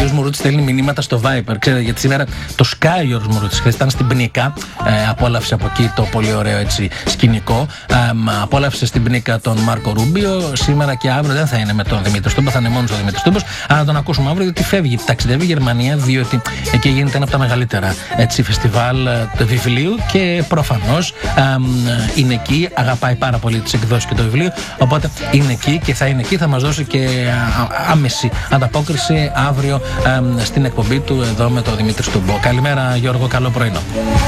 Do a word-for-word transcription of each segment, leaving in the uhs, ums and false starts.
Γιώργος Μουρούτης στέλνει μηνύματα στο Viber. Ξέρετε, γιατί σήμερα το Sky ο Γιώργος Μουρούτης. Χθες ήταν στην Πνίκα. Ε, απόλαυσε από εκεί το πολύ ωραίο έτσι, σκηνικό. Ε, απόλαυσε στην Πνίκα τον Μάρκο Ρούμπιο. Σήμερα και αύριο δεν θα είναι με τον Δημήτρη Στούμπο, θα είναι μόνο ο Δημήτρη Στούμπο. Αλλά τον ακούσουμε αύριο γιατί φεύγει. Ταξιδεύει η Γερμανία, διότι εκεί γίνεται ένα από τα μεγαλύτερα έτσι, φεστιβάλ του βιβλίου και προφανώς είναι εκεί. Αγαπάει πάρα πολύ τις εκδόσεις και το βιβλίο. Οπότε είναι εκεί και θα είναι εκεί. Θα μας δώσει και άμεση ανταπόκριση αύριο στην εκπομπή του εδώ με τον Δημήτρη Στούμπο. Καλημέρα Γιώργο, καλό πρωινό.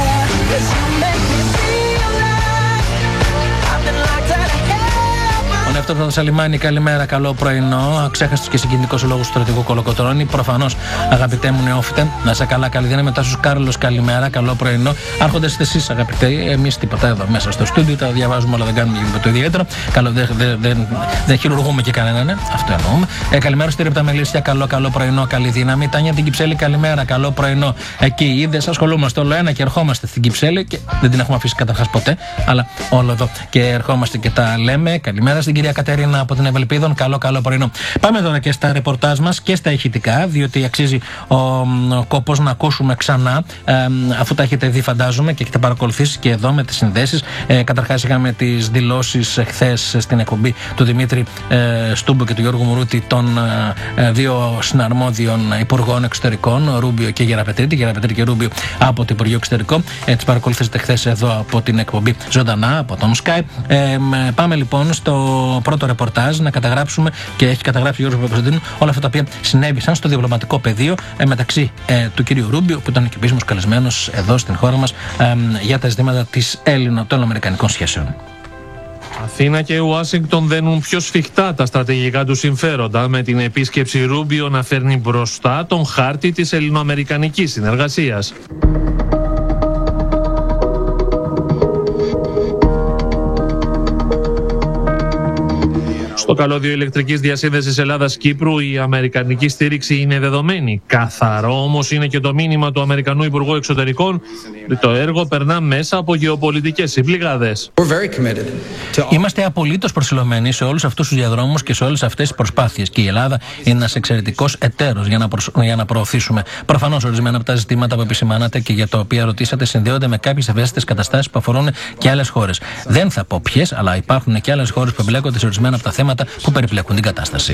Ο Νεύτωρος Σαλιμάνη, καλημέρα, καλό πρωινό. Ξέχαστος και συγκινητικός ο λόγος του στρατηγού Κολοκοτρώνη. Προφανώς, αγαπητέ μου νεόφυτε, να σε καλά, καλή δύναμη. Μετά στους Κάρλος, καλημέρα, καλό πρωινό. Άρχονται εσείς, αγαπητέ, εμείς τίποτα εδώ μέσα στο στούντιο, τα διαβάζουμε όλα, δεν κάνουμε το ιδιαίτερο. Καλό, δεν δε, δε, δε χειρουργούμε και κανέναν, ναι, αυτό εννοούμε. Ε, καλημέρα στη Ρεπτά Μελίσια, καλό, καλό πρωινό, καλή δύναμη. Τάνια την Κυψέλη, καλημέρα, καλό πρωινό. Εκεί είδες, ασχολούμαστε όλο ένα και ερχόμαστε στην Κυψέλη και δεν την έχουμε αφήσει καταρχάς ποτέ, αλλά όλο εδώ και ερχόμαστε και τα λέμε. Καλημέρα στην κυρία Κατερίνα από την Ευελπίδων. Καλό, καλό πρωινό. Πάμε τώρα και στα ρεπορτάζ μας και στα ηχητικά, διότι αξίζει ο, ο κόπος να ακούσουμε ξανά, ε, αφού τα έχετε δει, φαντάζομαι, και έχετε παρακολουθήσει και εδώ με τις συνδέσεις. Ε, καταρχάς, είχαμε τις δηλώσεις χθες στην εκπομπή του Δημήτρη ε, Στούμπο και του Γιώργου Μουρούτη, των ε, δύο συναρμόδιων υπουργών εξωτερικών, Ρούμπιο και Γεραπετρίτη, Γεραπετρίτη και Ρούμπιο από το Υπουργείο Εξωτερικών. Ε, τις παρακολουθήσατε χθες εδώ από την εκπομπή ζωντανά από τον Sky. Ε, πάμε λοιπόν στο πρώτο ρεπορτάζ να καταγράψουμε, και έχει καταγράψει ο Γιώργος Παπακοσταντίνου, όλα αυτά τα οποία συνέβησαν στο διπλωματικό πεδίο ε, μεταξύ ε, του κυρίου Ρούμπιο, που ήταν και επίσημος καλεσμένος εδώ στην χώρα μας ε, για τα ζητήματα της Έλληνο-αμερικανικών σχέσεων. Αθήνα και Ουάσιγκτον δένουν πιο σφιχτά τα στρατηγικά του συμφέροντα, με την επίσκεψη Ρούμπιο να φέρνει μπροστά τον χάρτη της ελληνοαμερικανικής συνεργασίας. Στο καλώδιο ηλεκτρικής διασύνδεσης Ελλάδας-Κύπρου η αμερικανική στήριξη είναι δεδομένη. Καθαρό όμως είναι και το μήνυμα του Αμερικανού Υπουργού Εξωτερικών ότι το έργο περνά μέσα από γεωπολιτικές συμπληγάδες. Είμαστε απολύτως προσιλωμένοι σε όλους αυτούς τους διαδρόμους και σε όλες αυτές τις προσπάθειες. Και η Ελλάδα είναι ένας εξαιρετικός εταίρος για να, προσ... για να προωθήσουμε. Προφανώς, ορισμένα από τα ζητήματα που επισημάνατε και για τα οποία ρωτήσατε συνδέονται με κάποιες ευαίσθητες καταστάσεις που αφορούν και άλλες χώρες. Δεν θα πω ποιες, αλλά υπάρχουν και άλλες χώρες που εμπλέκονται σε ορισμένα από τα θέματα που περιπλέκουν την κατάσταση.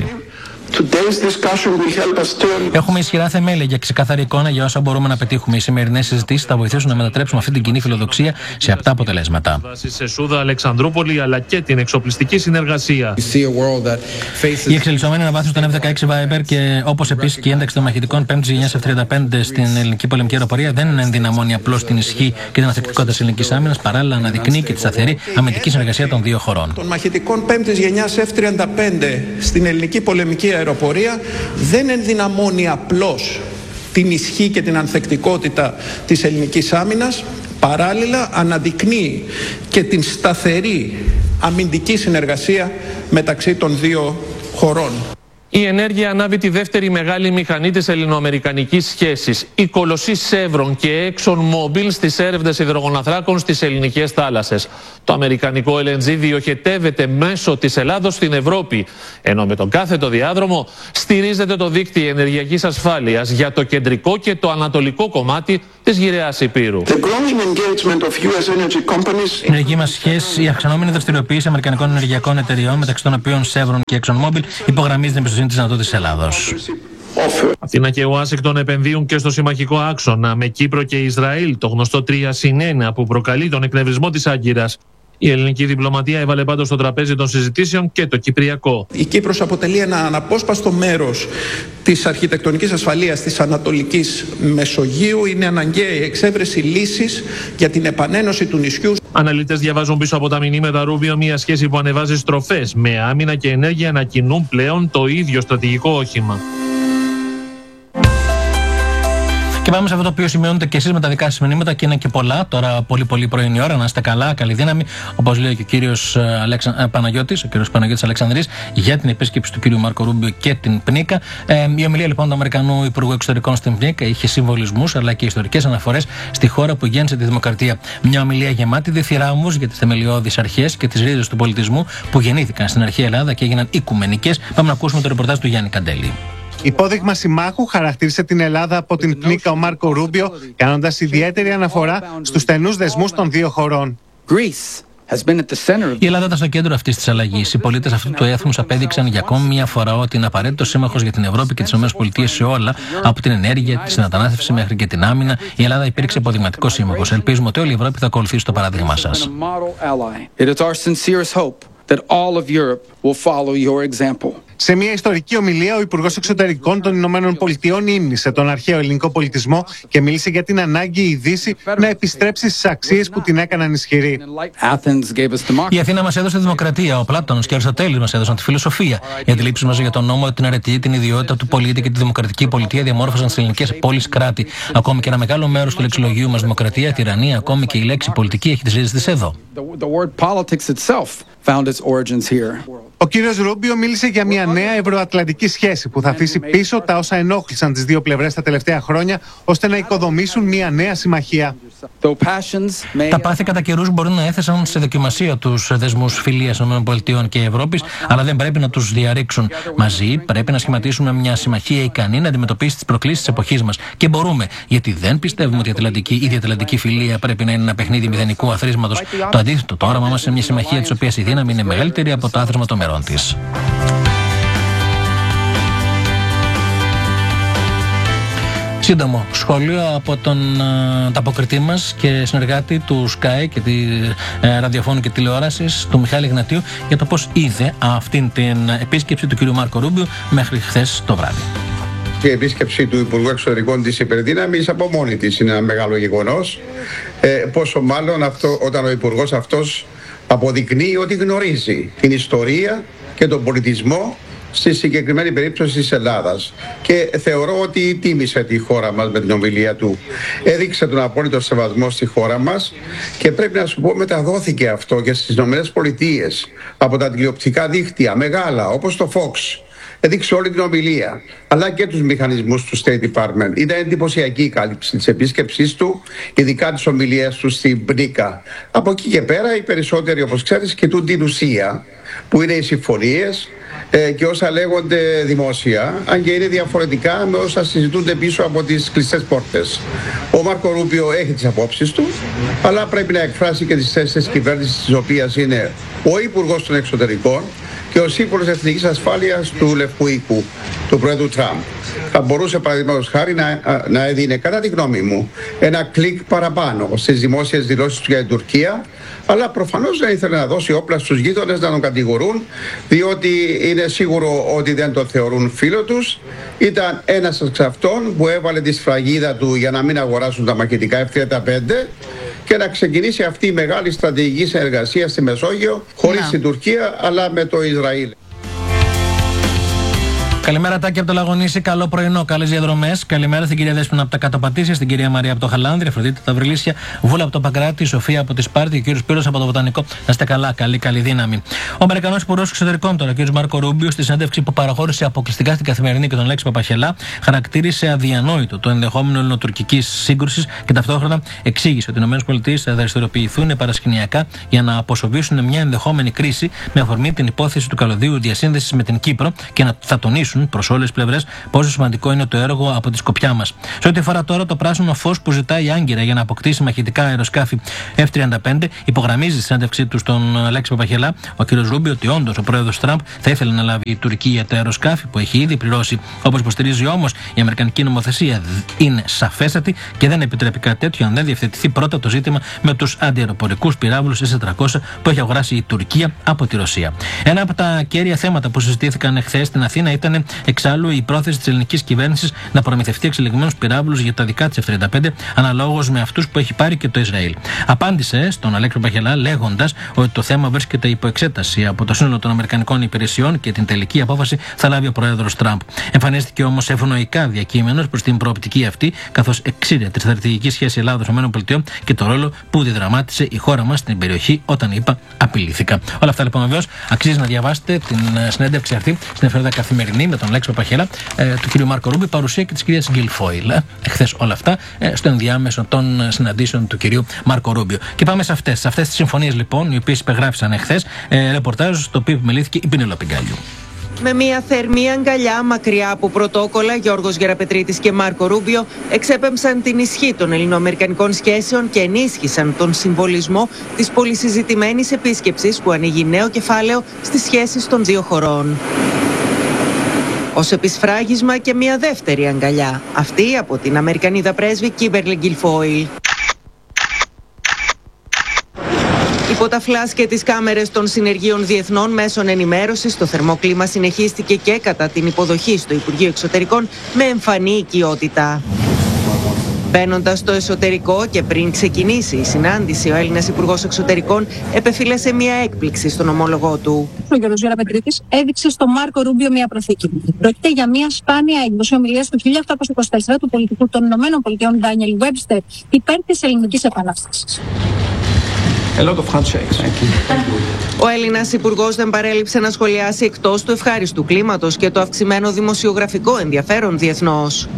Έχουμε ισχυρά θεμέλια για ξεκάθαρη εικόνα για όσα μπορούμε να πετύχουμε. Οι σημερινές συζητήσεις θα βοηθήσουν να μετατρέψουμε αυτή την κοινή φιλοδοξία σε απτά αποτελέσματα. Σε Σούδα, Αλεξανδρούπολη αλλά και την εξοπλιστική συνεργασία. Η εξελισσόμενη αναβάθμιση των εφ δεκαέξι Viper και όπως επίσης και η ένταξη των μαχητικών πέμπτης γενιάς εφ τριάντα πέντε στην ελληνική πολεμική αεροπορία δεν ενδυναμώνει απλώς την ισχύ και την ανθεκτικότητα της ελληνικής άμυνας, παράλληλα αναδεικνύει και τη σταθερή αμυντική συνεργασία των δύο χωρών. Των μαχητικών πέμπτης γενιάς εφ τριάντα πέντε στην ελληνική πολεμική αεροπορία δεν ενδυναμώνει απλώς την ισχύ και την ανθεκτικότητα της ελληνικής άμυνας, παράλληλα αναδεικνύει και την σταθερή αμυντική συνεργασία μεταξύ των δύο χωρών. Η ενέργεια ανάβει τη δεύτερη μεγάλη μηχανή της ελληνοαμερικανικής σχέσης. Η κολοσσή Chevron και ExxonMobil στις έρευνες υδρογοναθράκων στις ελληνικές θάλασσες. Το αμερικανικό ελ εν τζι διοχετεύεται μέσω της Ελλάδος στην Ευρώπη, ενώ με τον κάθετο διάδρομο στηρίζεται το δίκτυο ενεργειακής ασφάλειας για το κεντρικό και το ανατολικό κομμάτι της γυραιάς Ηπείρου. Η ενεργειακή μας σχέση, η αυξανόμενη δραστηριοποίηση αμερικανικών ενεργειακών εταιριών, μεταξύ των οποίων Chevron και ExxonMobil, υπογραμμίζει την εμπιστοσύνη της δυνατότητας της Ελλάδος. Αθήνα και Ουάσιγκτον επενδύουν και στο συμμαχικό άξονα με Κύπρο και Ισραήλ, το γνωστό τρία συν ένα που προκαλεί τον εκνευρισμό της Άγκυρας. Η ελληνική διπλωματία έβαλε πάντως στο τραπέζι των συζητήσεων και το κυπριακό. Η Κύπρος αποτελεί ένα αναπόσπαστο μέρος της αρχιτεκτονικής ασφαλείας της Ανατολικής Μεσογείου. Είναι αναγκαία η εξέβρεση λύσης για την επανένωση του νησιού. Αναλυτές διαβάζουν πίσω από τα μηνύματα Ρούμπιο μια σχέση που ανεβάζει στροφές, με άμυνα και ενέργεια να κινούν πλέον το ίδιο στρατηγικό όχημα. Και πάμε σε αυτό το οποίο σημειώνετε και εσείς με τα δικά σας μηνύματα και είναι και πολλά. Τώρα πολύ πολύ πρωινή ώρα, να είστε καλά, καλή δύναμη. Όπως λέει και ο κύριος Αλεξα... Παναγιώτης, ο κύριος Παναγιώτης Αλεξανδρής, για την επίσκεψη του κύριου Μάρκο Ρούμπιο και την Πνίκα. Ε, η ομιλία λοιπόν του Αμερικανού Υπουργού Εξωτερικών στην Πνίκα είχε συμβολισμούς αλλά και ιστορικές αναφορές στη χώρα που γέννησε τη δημοκρατία. Μια ομιλία γεμάτη διθυράμβους για τις θεμελιώδεις αρχές και τις ρίζες του πολιτισμού που γεννήθηκαν στην αρχαία Ελλάδα και έγιναν οικουμενικές. Πάμε να ακούσουμε το ρεπορτάζ του Γιάννη Καντέλη. Υπόδειγμα συμμάχου χαρακτήρισε την Ελλάδα από την πνίκα ο Μάρκο Ρούμπιο, κάνοντας ιδιαίτερη αναφορά στους στενούς δεσμούς των δύο χωρών. Η Ελλάδα ήταν στο κέντρο αυτής της αλλαγής. Οι πολίτες αυτού του έθνους απέδειξαν για ακόμη μια φορά ότι είναι απαραίτητο σύμμαχος για την Ευρώπη και τις ΗΠΑ σε όλα, από την ενέργεια, τη συνατανάστευση μέχρι και την άμυνα. Η Ελλάδα υπήρξε υποδειγματικός σύμμαχος. Ελπίζουμε ότι όλη η Ευρώπη θα ακολουθήσει το παράδειγμα σας. Σε μια ιστορική ομιλία, ο Υπουργός Εξωτερικών των Ηνωμένων Πολιτειών ύμνησε τον αρχαίο ελληνικό πολιτισμό και μίλησε για την ανάγκη η Δύση να επιστρέψει στις αξίες που την έκαναν ισχυρή. Η Αθήνα μας έδωσε τη δημοκρατία, ο Πλάτωνος και ο Αριστοτέλης μας έδωσαν τη φιλοσοφία. Οι αντιλήψεις μας για τον νόμο, την αρετή, την ιδιότητα του πολίτη και τη δημοκρατική πολιτεία διαμόρφωσαν τις ελληνικές πόλεις κράτη. Ακόμη και ένα μεγάλο μέρος του λεξιλογίου μας, δημοκρατία, τυραννία, ακόμη και η λέξη πολιτική έχει τη ρίζες της εδώ. Ο κύριος Ρούμπιο μίλησε για μια νέα ευρωατλαντική σχέση που θα αφήσει πίσω τα όσα ενόχλησαν τις δύο πλευρές τα τελευταία χρόνια, ώστε να οικοδομήσουν μια νέα συμμαχία. Τα πάθη κατά καιρούς μπορεί να έθεσαν σε δοκιμασία τους δεσμούς φιλίας ΗΠΑ και Ευρώπης, αλλά δεν πρέπει να τους διαρρήξουν. Μαζί πρέπει να σχηματίσουμε μια συμμαχία ικανή να αντιμετωπίσει τις προκλήσεις της εποχής μας. Και μπορούμε, γιατί δεν πιστεύουμε ότι η ατλαντική ή διατλαντική φιλία πρέπει να είναι ένα παιχνίδι μηδενικού αθροίσματος. Το αντίθετο, το όραμά μας είναι μια συμμαχία της οποίας η δύναμη είναι μεγαλύτερη από το άθροισμα των μερών της. Σύντομο σχόλιο από τον ανταποκριτή μας και συνεργάτη του ΣΚΑΕ και τη ε, ραδιοφώνου και τηλεόρασης, του Μιχάλη Γνατίου, για το πώς είδε αυτήν την επίσκεψη του κ. Μάρκο Ρούμπιο μέχρι χθες το βράδυ. Η επίσκεψη του Υπουργού Εξωτερικών της υπερδύναμης από μόνη της είναι ένα μεγάλο γεγονός. Ε, πόσο μάλλον αυτό, όταν ο Υπουργός αυτός αποδεικνύει ότι γνωρίζει την ιστορία και τον πολιτισμό στη συγκεκριμένη περίπτωση της Ελλάδας. Και θεωρώ ότι τίμησε τη χώρα μας με την ομιλία του. Έδειξε τον απόλυτο σεβασμό στη χώρα μας και πρέπει να σου πω μεταδόθηκε αυτό και στις ΗΠΑ από τα τηλεοπτικά δίκτυα μεγάλα όπως το Fox. Έδειξε όλη την ομιλία, αλλά και τους μηχανισμούς του State Department. Ήταν εντυπωσιακή η κάλυψη της επίσκεψής του, ειδικά τις ομιλίες του στην Πνίκα. Από εκεί και πέρα, οι περισσότεροι, όπως ξέρεις, κοιτούν την ουσία, που είναι οι συμφωνίες ε, και όσα λέγονται δημόσια, αν και είναι διαφορετικά με όσα συζητούνται πίσω από τις κλειστές πόρτες. Ο Μάρκο Ρούμπιο έχει τις απόψεις του, αλλά πρέπει να εκφράσει και τις θέσεις της κυβέρνησης, της οποίας είναι ο Υπουργός των Εξωτερικών και ο Σύμβουλος Εθνικής Ασφάλειας του Λευκού Οίκου, του Πρόεδρου Τραμπ. Θα μπορούσε, παραδείγματος χάρη, να, να έδινε, κατά τη γνώμη μου, ένα κλικ παραπάνω στις δημόσιες δηλώσεις του για την Τουρκία, αλλά προφανώς δεν ήθελε να δώσει όπλα στους γείτονες να τον κατηγορούν, διότι είναι σίγουρο ότι δεν τον θεωρούν φίλο τους. Ήταν ένας εξ αυτών που έβαλε τη σφραγίδα του για να μην αγοράσουν τα μαχητικά εφ τριάντα πέντε και να ξεκινήσει αυτή η μεγάλη στρατηγική συνεργασία στη Μεσόγειο, χωρίς yeah. την Τουρκία, αλλά με το Ισραήλ. Καλημέρα, Τάκη από το Λαγονίσι. Καλό πρωινό, καλές διαδρομές. Καλημέρα στην κυρία Δέσποινα από τα Κατοπατήσια, στην κυρία Μαρία από το Χαλάνδρη, Αφροδίτη τα Βρυλίσια, Βούλα από το Παγκράτη, Σοφία από τη Σπάρτη και ο κύριος Πύρος από το Βοτανικό. Να είστε καλά, καλή, καλή δύναμη. Ο Αμερικανός Υπουργός Εξωτερικών τώρα, ο κύριος Μάρκο Ρούμπιο, στη συνέντευξη που παραχώρησε αποκλειστικά στην Καθημερινή και τον Λέξη Παπαχελά, χαρακτήρισε αδιανόητο το ενδεχόμενο ελληνοτουρκικής σύγκρουσης και ταυτόχρονα εξήγησε ότι οι ΗΠΑ θα δραστηριοποιηθούν παρασκηνιακά για να αποσοβήσουν μια ενδεχόμενη κρίση με αφορμή την υπόθεση του καλωδίου διασύνδεσης με την Κύπρο και να θα τονίσουν προς όλες τις πλευρές πόσο σημαντικό είναι το έργο από τη σκοπιά μας. Σε ό,τι αφορά τώρα το πράσινο φως που ζητάει η Άγκυρα για να αποκτήσει μαχητικά αεροσκάφη εφ τριάντα πέντε, υπογραμμίζει στη συνέντευξή του στον Αλέξη Παπαχελά ο κ. Ρούμπιο ότι όντως ο πρόεδρος Τραμπ θα ήθελε να λάβει η Τουρκία τα αεροσκάφη που έχει ήδη πληρώσει. Όπως υποστηρίζει όμως, η αμερικανική νομοθεσία είναι σαφέστατη και δεν επιτρέπει κάτι τέτοιο αν δεν διευθετηθεί πρώτα το ζήτημα με τους αντιαεροπορικούς πυράβλους ες τετρακόσια που έχει αγοράσει η Τουρκία από τη Ρωσία. Ένα από τα κέρια θέματα που συζητήθηκαν εχθές στην Αθήνα ήταν εξάλλου η πρόθεση της ελληνικής κυβέρνησης να προμηθευτεί εξελιγμένους πυράβλους για τα δικά της εφ τριάντα πέντε αναλόγως με αυτούς που έχει πάρει και το Ισραήλ. Απάντησε στον Αλέξη Παπαχελά λέγοντας ότι το θέμα βρίσκεται υπό εξέταση από το σύνολο των Αμερικανικών υπηρεσιών και την τελική απόφαση θα λάβει ο πρόεδρος Τραμπ. Εμφανίστηκε όμως ευνοϊκά διακείμενος προς την προοπτική αυτή, καθώς εξήρε τη στρατηγική σχέση Ελλάδα-ΗΠΑ και το ρόλο που διδραμάτισε η χώρα μας στην περιοχή όταν είπα απειλήθηκα. Όλα αυτά λοιπόν βεβαίως αξίζει να διαβάσετε την συνέντευξη αυτή στην εφημερίδα Καθημερινή με τον Λέξη Παπαχέλα, ε, του κ. Μάρκο Ρούμπιο, παρουσία και της κυρίας Γκίλφοιλ. Ε, εχθές όλα αυτά ε, στο ενδιάμεσο των συναντήσεων του κ. Μάρκο Ρούμπιο. Και πάμε σε αυτές, σε αυτές τις συμφωνίες λοιπόν, οι οποίες υπεγράφησαν εχθές, ε, ρεπορτάζ στο οποίο επιμελήθηκε η Πινελόπη Γκάλιου. Με μια θερμή αγκαλιά μακριά από πρωτόκολλα, Γιώργος Γεραπετρίτης και Μάρκο Ρούμπιο εξέπεμψαν την ισχύ των ελληνοαμερικανικών σχέσεων και ενίσχυσαν τον συμβολισμό της πολυσυζητημένης επίσκεψης που ανοίγει νέο κεφάλαιο στις σχέσεις των δύο χωρών. Ως επισφράγισμα και μια δεύτερη αγκαλιά, αυτή από την Αμερικανίδα πρέσβη Κίμπερλι Γκιλφόιλ. Υπό τα φλάς και τις κάμερες των συνεργείων διεθνών μέσων ενημέρωσης, το θερμό κλίμα συνεχίστηκε και κατά την υποδοχή στο Υπουργείο Εξωτερικών με εμφανή οικειότητα. Μπαίνοντας στο εσωτερικό και πριν ξεκινήσει η συνάντηση, ο Έλληνας Υπουργός Εξωτερικών επεφύλασε μια έκπληξη στον ομόλογό του. Ο Γιώργος Γεραπετρίτης έδειξε στο Μάρκο Ρούμπιο μια προθήκη. Πρόκειται για μια σπάνια έκδοση ομιλίας του χίλια οκτακόσια είκοσι τέσσερα του πολιτικού των Ηνωμένων Πολιτειών Ντάνιελ Βέμπστερ υπέρ της Ελληνικής Επανάστασης. Ο Έλληνας Υπουργός δεν παρέλειψε να σχολιάσει εκτός του ευχάριστου κλίματος και το αυξημένο δημοσιογραφικό ενδιαφέρον διεθνώς.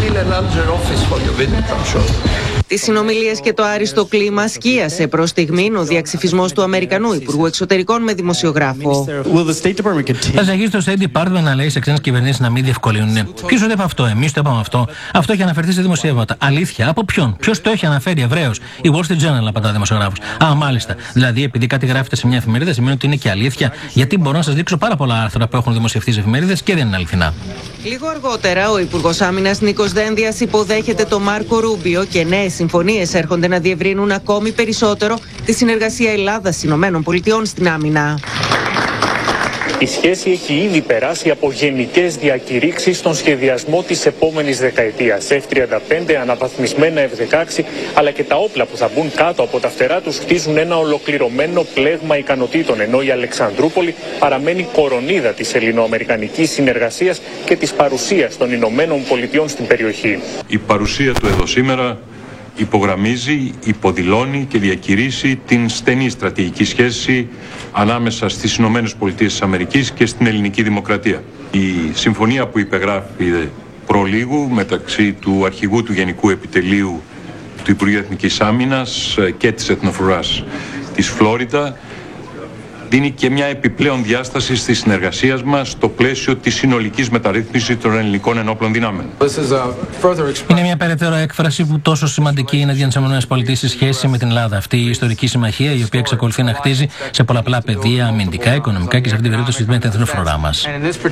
Τις συνομιλίες και το άριστο κλίμα σκίασε προς στιγμήν ο διαξυφισμός του Αμερικανού Υπουργού Εξωτερικών με δημοσιογράφο. Θα συνεχίσει το State Department να λέει σε ξένες κυβερνήσεις να μην διευκολύνουν. Ποιος το είπε αυτό, εμείς το είπαμε αυτό. Αυτό έχει αναφερθεί σε δημοσιεύματα. Αλήθεια, από ποιον, ποιος το έχει αναφέρει ευρέως. Η Wall Street Journal απαντά δημοσιογράφος. Α, μάλιστα. Δηλαδή, επειδή κάτι γράφεται σε μια εφημερίδα, σημαίνει ότι είναι και αλήθεια. Γιατί μπορώ να σας δείξω πάρα πολλά άρθρα που έχουν δημοσιευτεί σε εφημερίδες και δεν είναι αληθινά. Λίγο αργότερα, ο Υπουργός Άμυνας Νίκος Δένδιας υποδέχεται τον Μάρκο Ρούμπιο και νέες συμφωνίες έρχονται να διευρύνουν ακόμη περισσότερο τη συνεργασία Ελλάδας-Ηνωμένων Πολιτειών στην άμυνα. Η σχέση έχει ήδη περάσει από γενικές διακηρύξεις στον σχεδιασμό της επόμενης δεκαετίας. εφ τριάντα πέντε, αναβαθμισμένα εφ δεκαέξι, αλλά και τα όπλα που θα μπουν κάτω από τα φτερά τους χτίζουν ένα ολοκληρωμένο πλέγμα ικανοτήτων, ενώ η Αλεξανδρούπολη παραμένει κορονίδα της ελληνοαμερικανικής συνεργασίας και της παρουσίας των Ηνωμένων Πολιτειών στην περιοχή. Η παρουσία του εδώ σήμερα υπογραμμίζει, υποδηλώνει και διακηρύσει την στενή στρατηγική σχέση ανάμεσα στις Ηνωμένες Πολιτείες της Αμερικής και στην ελληνική δημοκρατία. Η συμφωνία που υπεγράφει προλίγου μεταξύ του αρχηγού του Γενικού Επιτελείου του Υπουργείου Εθνικής Άμυνας και της Εθνοφρουράς της Φλόριντα δίνει και μια επιπλέον διάσταση στη συνεργασία μας στο πλαίσιο της συνολικής μεταρρύθμισης των ελληνικών ενόπλων δυνάμεων. Είναι μια περαιτέρω έκφραση που τόσο σημαντική είναι για τις ΗΠΑ σε σχέση με την Ελλάδα. Αυτή η ιστορική συμμαχία, η οποία εξακολουθεί να χτίζει σε πολλαπλά πεδία, αμυντικά, οικονομικά και σε αυτή την περίπτωση με την εθνοφρουρά μας.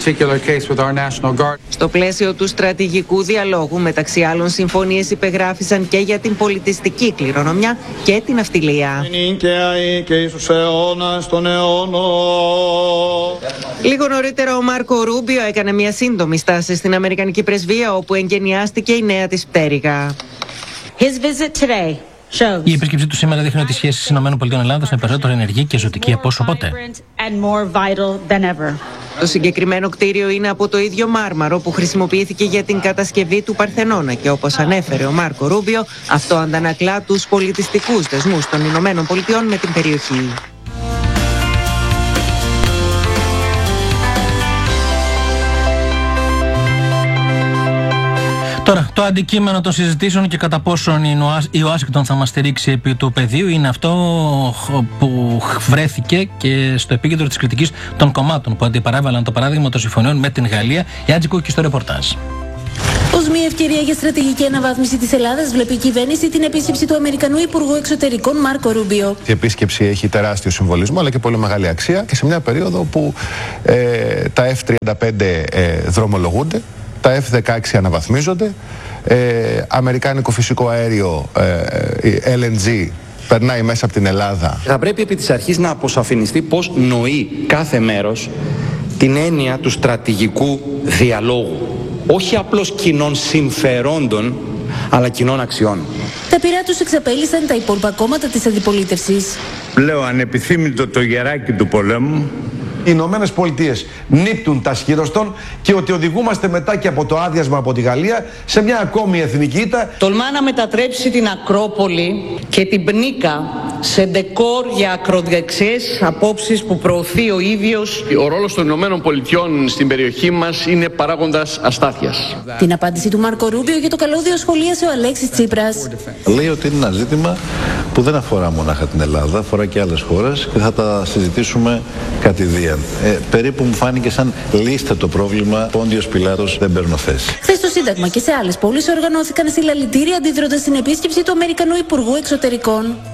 Στο πλαίσιο του στρατηγικού διαλόγου, μεταξύ άλλων, συμφωνίες υπεγράφησαν και για την πολιτιστική κληρονομιά και την ναυτιλία. Λίγο νωρίτερα ο Μάρκο Ρούμπιο έκανε μια σύντομη στάση στην Αμερικανική πρεσβεία, όπου εγκαινιάστηκε η νέα της πτέρυγα. Η επίσκεψή του σήμερα δείχνει ότι οι σχέσεις ΗΠΑ είναι περισσότερο ενεργή και ζωτική από όσο ποτέ. Το συγκεκριμένο κτίριο είναι από το ίδιο μάρμαρο που χρησιμοποιήθηκε για την κατασκευή του Παρθενώνα και, όπως ανέφερε ο Μάρκο Ρούμπιο, αυτό αντανακλά τους πολιτιστικούς δεσμούς των Ηνωμένων Πολιτειών με την περιοχή. Τώρα, το αντικείμενο των συζητήσεων και κατά πόσον η Ουάσιγκτον θα μας στηρίξει επί του πεδίου είναι αυτό που βρέθηκε και στο επίκεντρο της κριτικής των κομμάτων που αντιπαράβαλαν το παράδειγμα των συμφωνιών με την Γαλλία. Η Άτζη Κούκκι στο ρεπορτάζ. Ως μια ευκαιρία για στρατηγική αναβάθμιση της Ελλάδας, βλέπει η κυβέρνηση την επίσκεψη του Αμερικανού Υπουργού Εξωτερικών Μάρκο Ρούμπιο. Η επίσκεψη έχει τεράστιο συμβολισμό αλλά και πολύ μεγάλη αξία και σε μια περίοδο που ε, τα εφ τριάντα πέντε ε, δρομολογούνται, τα εφ δεκαέξι αναβαθμίζονται, ε, αμερικάνικο φυσικό αέριο ε, ελ εν τζι περνάει μέσα από την Ελλάδα. Θα πρέπει επί της αρχής να αποσαφινιστεί πώς νοεί κάθε μέρος την έννοια του στρατηγικού διαλόγου. Όχι απλώς κοινών συμφερόντων, αλλά κοινών αξιών. Τα πειρά τους εξαπέλυσαν τα υπόλοιπα κόμματα της αντιπολίτευσης. Λέω ανεπιθύμητο το γεράκι του πολέμου. Οι Ηνωμένες Πολιτείες νύπτουν τα σχήρωστον και ότι οδηγούμαστε μετά και από το άδειασμα από τη Γαλλία σε μια ακόμη εθνική ήττα. Τολμά να μετατρέψει την Ακρόπολη και την Πνίκα σε ντεκόρ για ακροδεξιές απόψεις που προωθεί ο ίδιος. Ο ρόλος των Ηνωμένων Πολιτειών στην περιοχή μας είναι παράγοντας αστάθειας. Την απάντηση του Μάρκο Ρούμπιο για το καλώδιο σχολίασε ο Αλέξης Τσίπρας. Λέει ότι είναι ένα ζήτημα που δεν αφορά μονάχα την Ελλάδα, αφορά και άλλες χώρες και θα τα συζητήσουμε κατηδίαν. Δorian. Ε, περίπου μου φάνηκε σαν λίστα το πρόβλημα. Πόντιος Πιλάτος, δεν παίρνω θέση. Χθες στο Σύνταγμα και σε άλλες πόλεις οργανώθηκαν συλλαλητήρια αντιδρώντας στην επίσκεψη του Αμερικανού Υπουργού Εξωτερικών.